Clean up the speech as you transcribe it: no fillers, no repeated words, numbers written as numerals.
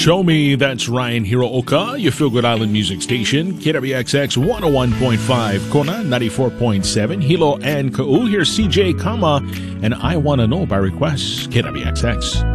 Show Me, that's Ryan Hirooka, your Feel Good Island music station, KWXX 101.5, Kona 94.7, Hilo and Kau. Here's CJ Kama and I Wanna Know by request, KWXX.